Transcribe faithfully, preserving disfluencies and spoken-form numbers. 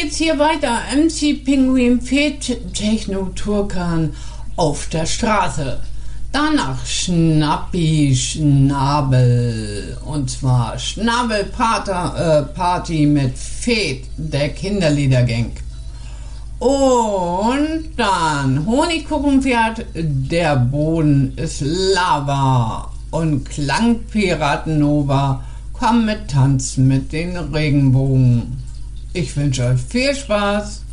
geht's hier weiter. M C Pinguin Fed Techno Turkan auf der Straße. Danach Schnappi Schnabel. Und zwar Schnabelparty mit Fed, der Kinderliedergang. Und dann Honigkuchenpferd, der Boden ist Lava. Und Klangpiraten Nova, komm mit Tanz mit den Regenbogen. Ich wünsche euch viel Spaß.